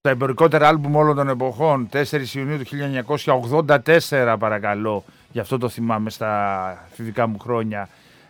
Το εμπορικότερο άλμπουμ όλων των εποχών, 4 Ιουνίου του 1984, παρακαλώ, γι' αυτό το θυμάμαι στα φοιτητικά μου χρόνια,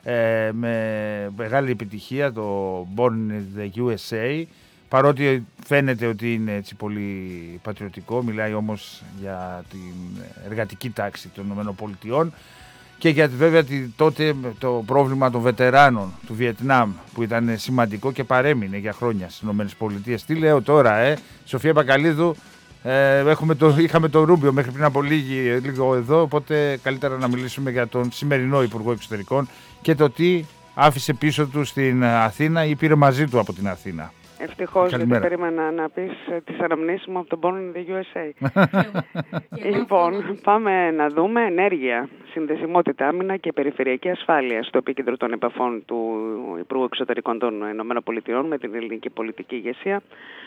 με μεγάλη επιτυχία, το Born in the USA, παρότι φαίνεται ότι είναι έτσι πολύ πατριωτικό, μιλάει όμως για την εργατική τάξη των ΗΠΑ και για βέβαια τότε το πρόβλημα των βετεράνων του Βιετνάμ που ήταν σημαντικό και παρέμεινε για χρόνια στις ΗΠΑ. Τι λέω τώρα, Σοφία Μπακαλίδου, είχαμε τον Ρούμπιο μέχρι πριν από λίγο εδώ, οπότε καλύτερα να μιλήσουμε για τον σημερινό Υπουργό Εξωτερικών και το τι άφησε πίσω του στην Αθήνα ή πήρε μαζί του από την Αθήνα. Ευτυχώς, γιατί περίμενα να πεις τις αναμνήσεις μου από τον Born in the USA. Λοιπόν, πάμε να δούμε ενέργεια, συνδεσιμότητα, άμυνα και περιφερειακή ασφάλεια στο επίκεντρο των επαφών του Υπουργού Εξωτερικών των ΗΠΑ με την ελληνική πολιτική ηγεσία.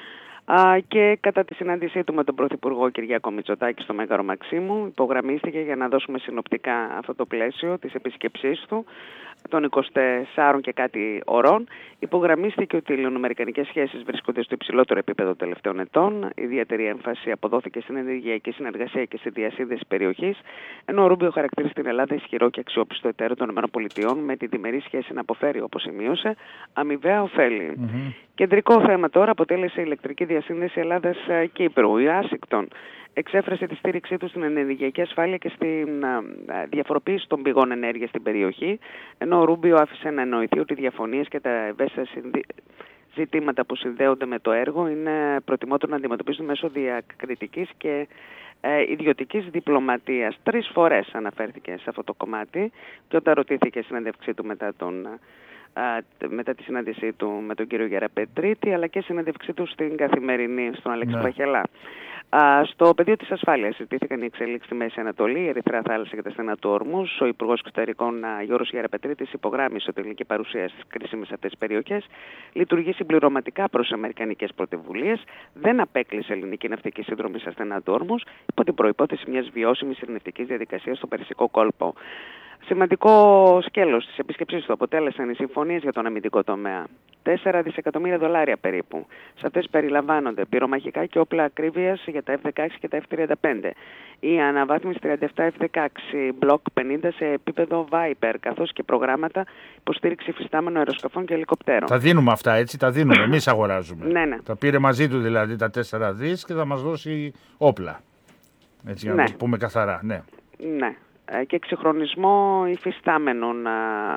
Και κατά τη συνάντησή του με τον Πρωθυπουργό Κυριάκο Μητσοτάκη στο Μέγαρο Μαξίμου, υπογραμμίστηκε, για να δώσουμε συνοπτικά αυτό το πλαίσιο της επίσκεψής του των 24 και κάτι ωρών, υπογραμμίστηκε ότι οι ελληνοαμερικανικές σχέσεις βρίσκονται στο υψηλότερο επίπεδο των τελευταίων ετών. Ιδιαίτερη έμφαση αποδόθηκε στην ενεργειακή συνεργασία και στη διασύνδεση περιοχής, ενώ ο Ρούμπιο χαρακτήρισε την Ελλάδα ισχυρό και αξιόπιστο εταίρο των ΗΠΑ, με τη διμερή σχέση να αποφέρει, όπως σημείωσε, αμοιβαία ωφέλη. Κεντρικό θέμα τώρα αποτέλεσε η ηλεκτρική διασύνδεση Ελλάδας-Κύπρου. Η Άσικτον εξέφρασε τη στήριξή του στην ενεργειακή ασφάλεια και στην διαφοροποίηση των πηγών ενέργειας στην περιοχή, ενώ ο Ρούμπιο άφησε να εννοηθεί ότι οι διαφωνίες και τα ευαίσθητα ζητήματα που συνδέονται με το έργο είναι προτιμότερο να αντιμετωπίζουν μέσω διακριτικής και ιδιωτικής διπλωματίας. 3 φορές αναφέρθηκε σε αυτό το κομμάτι και όταν ρωτήθηκε η συνέντευξή του μετά τη συνάντησή του με τον κύριο Γεραπετρίτη, αλλά και συνέντευξή του στην Καθημερινή, στον Αλέξη Βραχελά. Στο πεδίο της ασφάλειας συζητήθηκαν οι εξελίξεις στη Μέση Ανατολή, η Ερυθρά Θάλασσα και τα στενά του Ορμούς. Ο Υπουργός Εξωτερικών Γιώργος Γεραπετρίτης υπογράμμισε ότι η ελληνική παρουσία στις κρίσιμες αυτές τις περιοχές λειτουργεί συμπληρωματικά προς αμερικανικές πρωτοβουλίες, δεν απέκλεισε ελληνική ναυτική συνδρομή στα στενά του Ορμούς, υπό την προϋπόθεση μιας βιώσιμης ειρηνευτικής διαδικασίας στο Περσικό κόλπο. Σημαντικό σκέλος της επίσκεψής του αποτέλεσαν οι συμφωνίες για τον αμυντικό τομέα. $4 δισεκατομμύρια περίπου. Σε αυτές περιλαμβάνονται πυρομαχικά και όπλα ακρίβειας για τα F-16 και τα F-35. Η αναβάθμιση 37 F-16 Block 50 σε επίπεδο Viper, καθώς και προγράμματα υποστήριξη υφιστάμενων αεροσκαφών και ελικοπτέρων. Τα δίνουμε αυτά, έτσι, τα δίνουμε. Εμείς αγοράζουμε. Ναι. Τα πήρε μαζί του δηλαδή τα 4 δις και θα μας δώσει όπλα. Έτσι, για να το πούμε καθαρά. Ναι. Και εξυγχρονισμό υφιστάμενων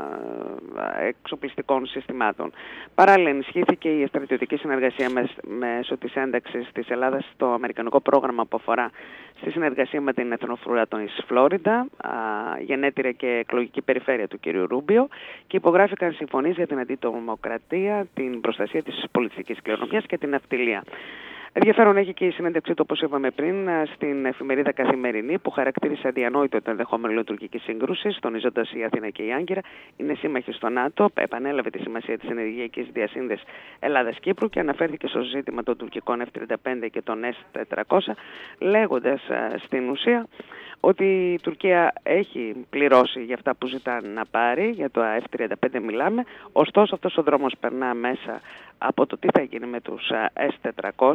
εξοπλιστικών συστημάτων. Παράλληλα, ενισχύθηκε η στρατιωτική συνεργασία μέσω της ένταξης της Ελλάδας στο αμερικανικό πρόγραμμα που αφορά στη συνεργασία με την Εθνοφρουρά της Φλόριντα, γενέτειρα και εκλογική περιφέρεια του κ. Ρούμπιο, και υπογράφηκαν συμφωνίες για την αντιτρομοκρατία, την προστασία της πολιτιστικής κληρονομιάς και την ναυτιλία. Ενδιαφέρον έχει και η συνέντευξή του, όπως είπαμε πριν, στην εφημερίδα Καθημερινή, που χαρακτήρισε αδιανόητο το ενδεχόμενο λειτουργική σύγκρουση, τονίζοντας η Αθήνα και η Άγκυρα είναι σύμμαχοι στο ΝΑΤΟ, επανέλαβε τη σημασία της ενεργειακής διασύνδεσης Ελλάδας-Κύπρου και αναφέρθηκε στο ζήτημα των τουρκικών F-35 και των S-400, λέγοντας στην ουσία ότι η Τουρκία έχει πληρώσει για αυτά που ζητά να πάρει, για το F-35 μιλάμε, ωστόσο αυτός ο δρόμος περνά μέσα από το τι θα γίνει με τους S-400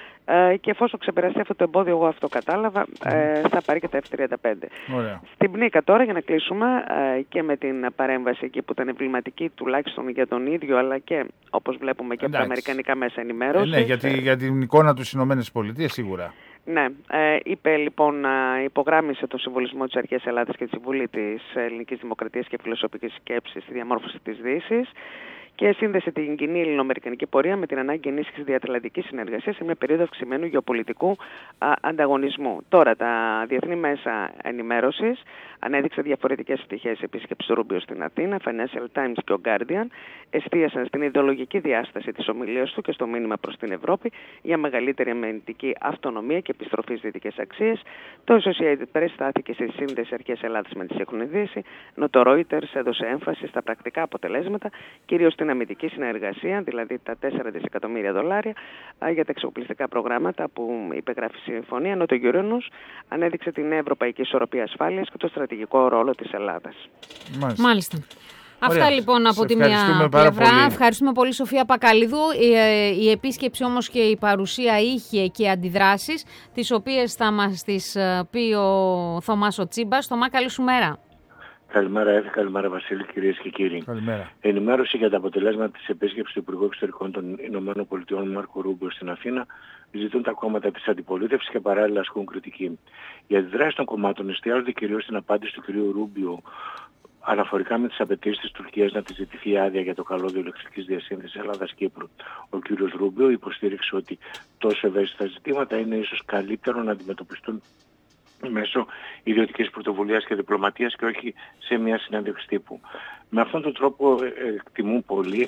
και εφόσον ξεπεραστεί αυτό το εμπόδιο, εγώ αυτό κατάλαβα, θα πάρει και τα F-35. Ωραία. Στην Πνίκα τώρα, για να κλείσουμε, και με την παρέμβαση εκεί που ήταν εμβληματική τουλάχιστον για τον ίδιο, αλλά και όπως βλέπουμε και από τα αμερικανικά μέσα ενημέρωσης. Ναι, για την εικόνα του στις ΗΠΑ σίγουρα. Ναι, είπε λοιπόν, υπογράμμισε τον συμβολισμό της Αρχαίας Ελλάδας και τη Συμβουλή της Ελληνικής Δημοκρατίας και Φιλοσοφικής Σκέψης στη διαμόρφωση της Δύσης και σύνδεσε την κοινή ελληνοαμερικανική πορεία με την ανάγκη ενίσχυσης διατλαντικής συνεργασίας σε μια περίοδο αυξημένου γεωπολιτικού ανταγωνισμού. Τώρα, τα διεθνή μέσα ενημέρωσης ανέδειξαν διαφορετικές πτυχές επίσκεψης του Ρούμπιο στην Αθήνα. Financial Times και ο Guardian εστίασαν στην ιδεολογική διάσταση της ομιλίας του και στο μήνυμα προς την Ευρώπη για μεγαλύτερη αμυντική αυτονομία και επιστροφή στις δυτικές αξίες. Το Associated Press στάθηκε στη σύνδεση Αρχαίας Ελλάδας με τη σύγχρονη Δύση, ενώ το Reuters έδωσε έμφαση στα πρακτικά αποτελέσματα, κυρίως στην αμυντική συνεργασία, δηλαδή τα $4 δισεκατομμύρια για τα εξοπλιστικά προγράμματα που υπεγράφει η συμφωνία, ενώ το Euronews ανέδειξε την ευρωπαϊκή ισορροπία ασφάλειας και το στρατηγικό ρόλο της Ελλάδας. Μάλιστα. Αυτά λοιπόν από τη μία πλευρά. Ευχαριστούμε πολύ, Σοφία Πακαλίδου. Η επίσκεψη όμως και η παρουσία είχε και αντιδράσεις, τις οποίες θα μας τις πει ο Θωμάς ο Τσίμπας. Θωμά, καλή σου μέρα. Καλημέρα, Εύη, καλημέρα, Βασίλη, κυρίες και κύριοι. Καλημέρα. Ενημέρωση για τα αποτελέσματα της επίσκεψης του Υπουργού Εξωτερικών των ΗΠΑ Μάρκο Ρούμπιο στην Αθήνα ζητούν τα κόμματα της αντιπολίτευσης και παράλληλα ασκούν κριτική. Οι αντιδράσεις των κομμάτων εστιάζονται κυρίως στην απάντηση του κ. Ρούμπιο αναφορικά με τις απαιτήσεις της Τουρκίας να της ζητηθεί άδεια για το καλώδιο ηλεκτρικής διασύνδεσης Ελλάδας-Κύπρου. Ο κ. Ρούμπιο υποστήριξε ότι τόσο ευαίσθητα ζητήματα είναι ίσως καλύτερο να αντιμετωπιστούν μέσω ιδιωτικής πρωτοβουλίας και διπλωματίας και όχι σε μια συνέντευξη τύπου. Με αυτόν τον τρόπο εκτιμούν πολλοί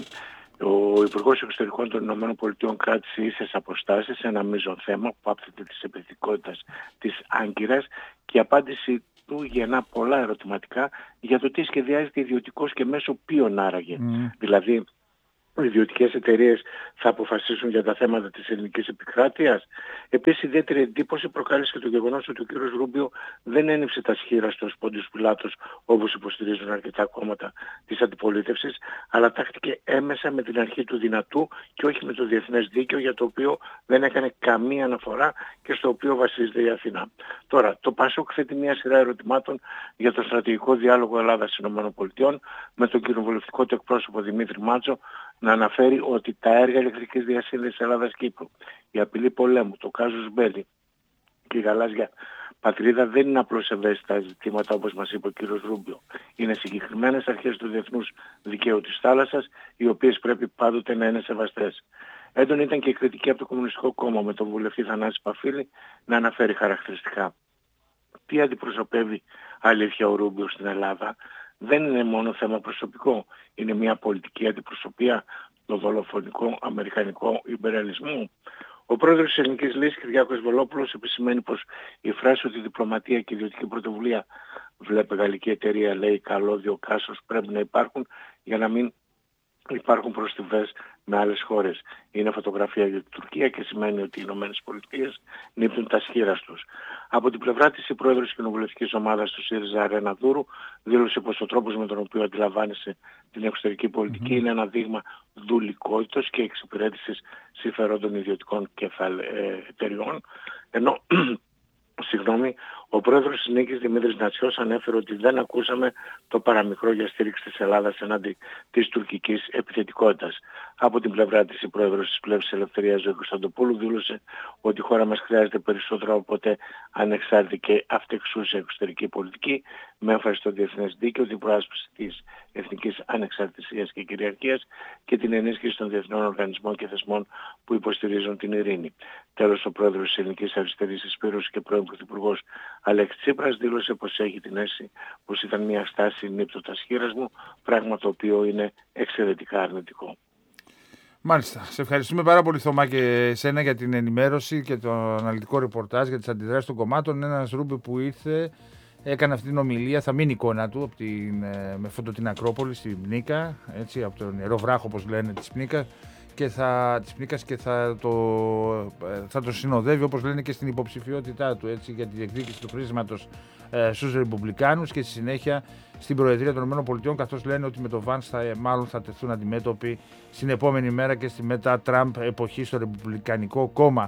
ο Υπουργός Εξωτερικών των ΗΠΑ κράτησε ίσες αποστάσεις σε ένα μείζον θέμα που άπτεται της επιθετικότητας της Άγκυρας και η απάντηση του γεννά πολλά ερωτηματικά για το τι σχεδιάζεται ιδιωτικός και μέσω ποιον άραγε. Δηλαδή, οι ιδιωτικές εταιρείες θα αποφασίσουν για τα θέματα της ελληνικής επικράτειας. Επίσης, ιδιαίτερη εντύπωση προκάλεσε και το γεγονός ότι ο κ. Ρούμπιο δεν ένυψε τα σχήρα στο Πόντιος Πιλάτος όπως υποστηρίζουν αρκετά κόμματα της αντιπολίτευσης, αλλά τάχθηκε έμεσα με την αρχή του δυνατού και όχι με το διεθνές δίκαιο, για το οποίο δεν έκανε καμία αναφορά και στο οποίο βασίζεται η Αθήνα. Τώρα, το ΠΑΣΟΚ θέτει μια σειρά ερωτημάτων για το στρατηγικό διάλογο Ελλάδα-ΗΠΑ με τον κοινοβουλευτικό του εκπρόσωπο Δημήτρη Μάτσο να αναφέρει ότι τα έργα ηλεκτρικής διασύνδεσης Ελλάδας-Κύπρου, η απειλή πολέμου, το κάζους μπέλι και η γαλάζια πατρίδα δεν είναι απλώς ευαίσθητα ζητήματα όπως μας είπε ο κ. Ρούμπιο. Είναι συγκεκριμένες αρχές του διεθνούς δικαίου της θάλασσας, οι οποίες πρέπει πάντοτε να είναι σεβαστές. Έντονη ήταν και η κριτική από το Κομμουνιστικό Κόμμα με τον βουλευτή Θανάση Παφίλη να αναφέρει χαρακτηριστικά. Τι αντιπροσωπεύει αλήθεια ο Ρούμπιο στην Ελλάδα? Δεν είναι μόνο θέμα προσωπικό. Είναι μια πολιτική αντιπροσωπεία του δολοφονικού αμερικανικού ιμπεριαλισμού. Ο πρόεδρος της Ελληνικής Λύσης, Κυριάκος Βελόπουλος, επισημαίνει πως η φράση ότι η διπλωματία και η ιδιωτική πρωτοβουλία, βλέπε γαλλική εταιρεία, λέει καλώδιο κάσος, πρέπει να υπάρχουν για να μην υπάρχουν προστιβές με άλλες χώρες. Είναι φωτογραφία για την Τουρκία και σημαίνει ότι οι ΗΠΑ νύπτουν τα σχήρα τους. Από την πλευρά της, η πρόεδρος της κοινοβουλευτικής ομάδας του ΣΥΡΙΖΑ, Ρένα Δούρου, δήλωσε πως ο τρόπος με τον οποίο αντιλαμβάνεσαι την εξωτερική πολιτική είναι ένα δείγμα δουλικότητος και εξυπηρέτησης συμφερόντων ιδιωτικών εταιριών, ενώ ο πρόεδρος της Νίκης Δημήτρης Νατσιός ανέφερε ότι δεν ακούσαμε το παραμικρό για στήριξη της Ελλάδας εναντί της τουρκικής επιθετικότητας. Από την πλευρά της, η πρόεδρος της Πλεύσης Ελευθερίας Ζωή Κωνσταντοπούλου δήλωσε ότι η χώρα μας χρειάζεται περισσότερο από ποτέ ανεξάρτητη και αυτεξούσια εξωτερική πολιτική, με έμφαση στο διεθνές δίκαιο, την προάσπιση της εθνικής ανεξαρτησίας και κυριαρχίας και την ενίσχυση των διεθνών οργανισμών και θεσμών που υποστηρίζουν την ειρήνη. Τέλος, ο πρόεδρος της Ελληνικής Αριστερής Εισπύρωσης και πρώην πρωθυπουργός Αλέξης Τσίπρας δήλωσε πως έχει την αίσθηση πως ήταν μια στάση νύπτω τα σχήρας μου, πράγμα το οποίο είναι εξαιρετικά αρνητικό. Μάλιστα. Σε ευχαριστούμε πάρα πολύ, Θωμά, και εσένα για την ενημέρωση και το αναλυτικό ρεπορτάζ για τις αντιδράσεις των κομμάτων. Ένας Ρούμπιο που ήρθε, έκανε αυτή την ομιλία, θα μείνει η εικόνα του από με φόντο την Ακρόπολη, στην Πνίκα, έτσι, από τον νερό βράχο, όπως λένε, της Πνίκας, και θα το συνοδεύει, όπως λένε, και στην υποψηφιότητά του, έτσι, για τη διεκδίκηση του χρήσματος στους Ρεπουμπλικάνους και στη συνέχεια στην Προεδρία των ΗΠΑ, καθώς λένε ότι με το Βάνς μάλλον θα τεθούν αντιμέτωποι στην επόμενη μέρα και στη μετά Τραμπ εποχή στο Ρεπουμπλικανικό κόμμα.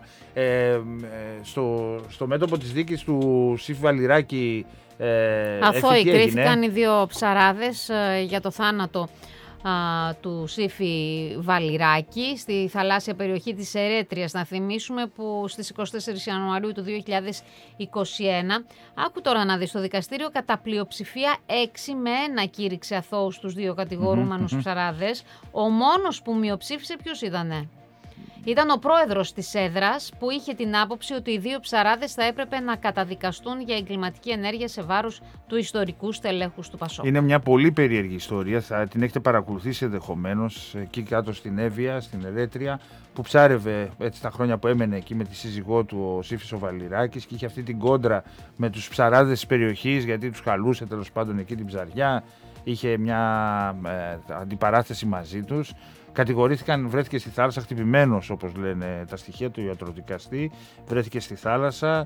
Στο μέτωπο της δίκης του Σύφη Βαλιράκη αθώοι κρίθηκαν οι δύο ψαράδες για το θάνατο του Σύφη Βαλιράκη στη θαλάσσια περιοχή της Ερέτριας, να θυμίσουμε, που στις 24 Ιανουαρίου του 2021, άκου τώρα να δεις, το δικαστήριο κατά πλειοψηφία 6-1 κήρυξε αθώους τους δύο κατηγορούμενους ψαράδες. Ο μόνος που μειοψήφισε ποιος ήτανε? Ήταν ο πρόεδρος της έδρας, που είχε την άποψη ότι οι δύο ψαράδες θα έπρεπε να καταδικαστούν για εγκληματική ενέργεια σε βάρος του ιστορικού στελέχους του ΠΑΣΟΚ. Είναι μια πολύ περίεργη ιστορία, θα την έχετε παρακολουθήσει ενδεχομένως εκεί κάτω στην Εύβοια, στην Ερέτρια, που ψάρευε έτσι τα χρόνια που έμενε εκεί με τη σύζυγό του ο Σύφης ο Βαλιράκης και είχε αυτή την κόντρα με τους ψαράδες της περιοχής, γιατί τους χαλούσε τέλος πάντων εκεί την ψαριά, είχε μια αντιπαράθεση μαζί τους. Κατηγορήθηκαν, βρέθηκε στη θάλασσα χτυπημένος, όπως λένε τα στοιχεία του ιατροδικαστή, βρέθηκε στη θάλασσα.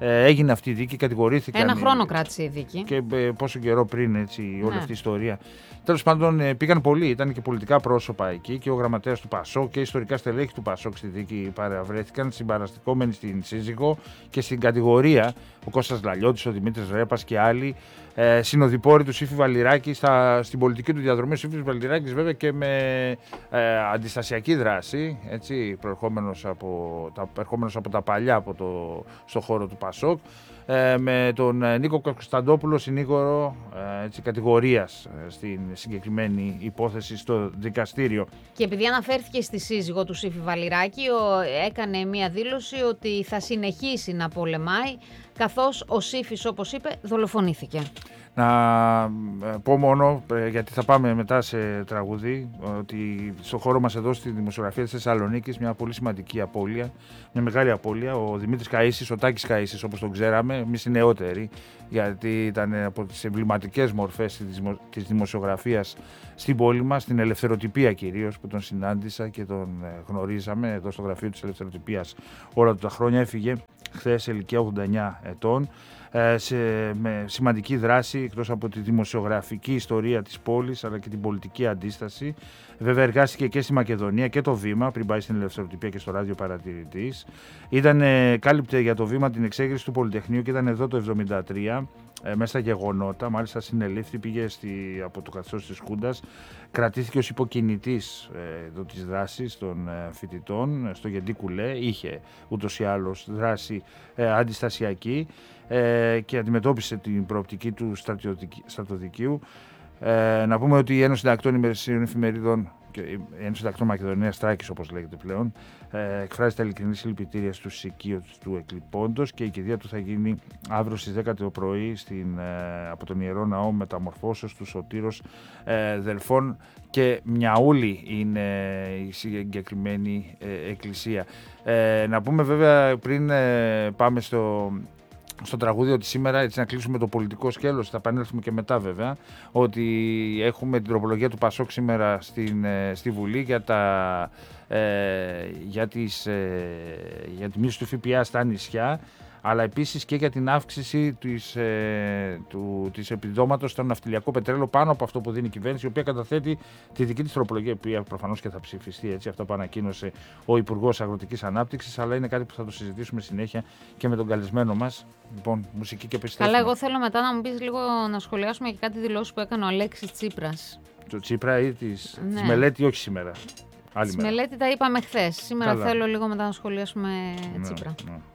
Έγινε αυτή η δίκη, κατηγορήθηκαν. Ένα χρόνο κράτησε η δίκη. Και πόσο καιρό πριν, έτσι, όλη αυτή η ιστορία. Τέλος πάντων, πήγαν πολλοί, ήταν και πολιτικά πρόσωπα εκεί και ο γραμματέας του ΠΑΣΟΚ και ιστορικά στελέχη του ΠΑΣΟΚ στη δίκη παραβρέθηκαν, συμπαραστηκόμενοι στην σύζυγο και στην κατηγορία ο Κώστας Λαλιώτης, ο Δημήτρης Ρέπας και άλλοι συνοδοιπόροι του Σύφη Βαλιράκη στην πολιτική του διαδρομή. Ο Σύφης Βαλιράκης, βέβαια, και με αντιστασιακή δράση, έτσι, ερχόμενος από τα παλιά στο χώρο του ΠΑΣΟΚ. Με τον Νίκο Κωνσταντόπουλο συνήγορο κατηγορίας στην συγκεκριμένη υπόθεση στο δικαστήριο. Και επειδή αναφέρθηκε στη σύζυγο του Σύφη Βαλιράκη, έκανε μία δήλωση ότι θα συνεχίσει να πολεμάει, καθώς ο Σύφης, όπως είπε, δολοφονήθηκε. Να πω μόνο, γιατί θα πάμε μετά σε τραγούδι, ότι στο χώρο μας εδώ στη δημοσιογραφία της Θεσσαλονίκης μια πολύ σημαντική απώλεια, μια μεγάλη απώλεια, ο Δημήτρης Καΐσης, ο Τάκης Καΐσης όπως τον ξέραμε, εμείς οι νεότεροι, γιατί ήταν από τις εμβληματικές μορφές της δημοσιογραφίας στην πόλη μας, στην Ελευθεροτυπία κυρίως, που τον συνάντησα και τον γνωρίζαμε εδώ στο γραφείο της Ελευθεροτυπίας όλα του τα χρόνια. Έφυγε χθες σε ηλικία 89 ετών. Με σημαντική δράση εκτός από τη δημοσιογραφική ιστορία της πόλης αλλά και την πολιτική αντίσταση. Βέβαια εργάστηκε και στη Μακεδονία και το Βήμα πριν πάει στην Ελευθεροτυπία και στο ράδιο παρατηρητής. Κάλυπτε για το Βήμα την εξέγερση του Πολυτεχνείου και ήταν εδώ το 1973 μέσα στα γεγονότα. Μάλιστα συνελήφθη, πήγε από το καθεστώς της Χούντας, κρατήθηκε ως υποκινητής της δράσης των φοιτητών στο Γεντή Κουλέ. Είχε ούτως ή άλλως δράση αντιστασιακή και αντιμετώπισε την προοπτική του στρατοδικείου. Να πούμε ότι η Ένωση Συντακτών Ημερησίων Εφημερίδων και η Ένωση Συντακτών Μακεδονίας, Τράκης όπως λέγεται πλέον, εκφράζει τα ειλικρινή συλληπιτήρια στους οικείους του εκλειπώντος και η κηδεία του θα γίνει αύριο στις 10 το πρωί από τον Ιερό Ναό Μεταμορφώσεως του Σωτήρος Δελφών και Μιαούλη είναι η συγκεκριμένη εκκλησία. Να πούμε βέβαια πριν πάμε στο τραγούδι ότι σήμερα, έτσι να κλείσουμε το πολιτικό σκέλος, θα επανέλθουμε και μετά βέβαια, ότι έχουμε την τροπολογία του ΠΑΣΟΚ σήμερα στη Βουλή για τη μείωση του ΦΠΑ στα νησιά, αλλά επίσης και για την αύξηση της επιδόματος στο ναυτιλιακό πετρέλαιο πάνω από αυτό που δίνει η κυβέρνηση, η οποία καταθέτει τη δική της τροπολογία, η οποία προφανώς και θα ψηφιστεί, έτσι, αυτό που ανακοίνωσε ο Υπουργός Αγροτικής Ανάπτυξης, αλλά είναι κάτι που θα το συζητήσουμε συνέχεια και με τον καλεσμένο μας. Λοιπόν, μουσική και επιστρέφουμε. Καλά, εγώ θέλω μετά να μου πεις λίγο, να σχολιάσουμε και κάτι δηλώσεις που έκανε ο Αλέξης Τσίπρας. Το Τσίπρα ή της Μελέτη, όχι σήμερα. Τη Μελέτη τα είπαμε χθες. Σήμερα θέλω λίγο μετά να σχολιάσουμε Τσίπρα. Ναι.